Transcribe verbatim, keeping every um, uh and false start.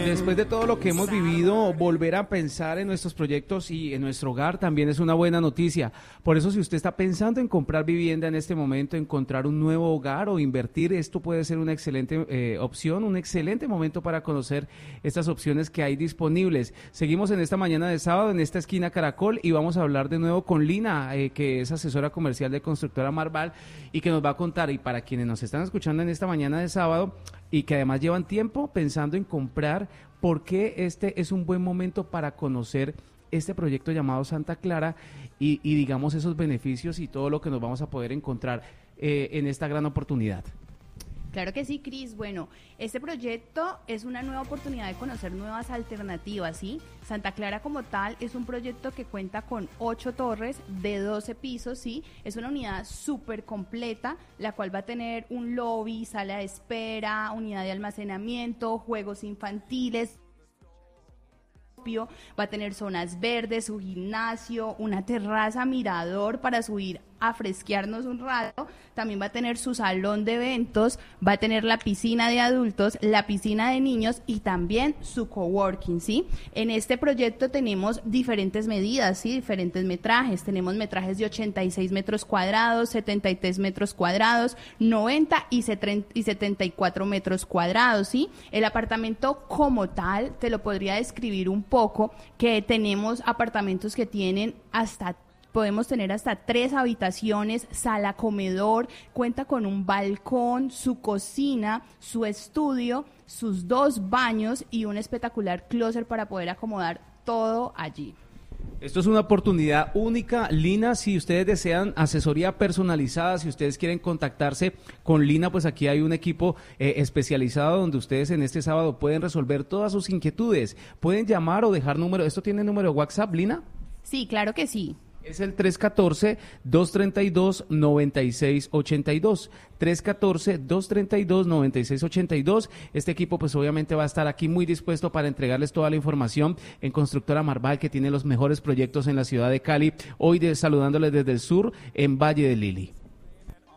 Después de todo lo que hemos vivido, volver a pensar en nuestros proyectos y en nuestro hogar también es una buena noticia. Por eso, si usted está pensando en comprar vivienda en este momento, encontrar un nuevo hogar o invertir, esto puede ser una excelente eh, opción, un excelente momento para conocer estas opciones que hay disponibles. Seguimos en esta mañana de sábado en esta esquina Caracol y vamos a hablar de nuevo con Lina, eh, que es asesora comercial de Constructora Marval y que nos va a contar, y para quienes nos están escuchando en esta mañana de sábado y que además llevan tiempo pensando en comprar, por qué este es un buen momento para conocer este proyecto llamado Santa Clara y, y digamos esos beneficios y todo lo que nos vamos a poder encontrar eh, en esta gran oportunidad. Claro que sí, Cris. Bueno, este proyecto es una nueva oportunidad de conocer nuevas alternativas, ¿sí? Santa Clara como tal es un proyecto que cuenta con ocho torres de doce pisos, ¿sí? Es una unidad súper completa, la cual va a tener un lobby, sala de espera, unidad de almacenamiento, juegos infantiles, va a tener zonas verdes, su gimnasio, una terraza mirador para subir a fresquearnos un rato, también va a tener su salón de eventos, va a tener la piscina de adultos, la piscina de niños y también su coworking, ¿sí? En este proyecto tenemos diferentes medidas, ¿sí? Diferentes metrajes, tenemos metrajes de ochenta y seis metros cuadrados, setenta y tres metros cuadrados, noventa y setenta y cuatro metros cuadrados, ¿sí? El apartamento como tal, te lo podría describir un poco, que tenemos apartamentos que tienen hasta podemos tener hasta tres habitaciones, sala comedor, cuenta con un balcón, su cocina, su estudio, sus dos baños y un espectacular closet para poder acomodar todo allí. Esto es una oportunidad única, Lina. Si ustedes desean asesoría personalizada, si ustedes quieren contactarse con Lina, pues aquí hay un equipo eh, especializado donde ustedes en este sábado pueden resolver todas sus inquietudes. Pueden llamar o dejar número. ¿Esto tiene número de WhatsApp, Lina? Sí, claro que sí. Es el tres uno cuatro, dos tres dos, nueve seis ocho dos, tres uno cuatro, dos tres dos, nueve seis ocho dos. Este equipo pues obviamente va a estar aquí muy dispuesto para entregarles toda la información en Constructora Marval, que tiene los mejores proyectos en la ciudad de Cali. Hoy de, saludándoles desde el sur, en Valle del Lili.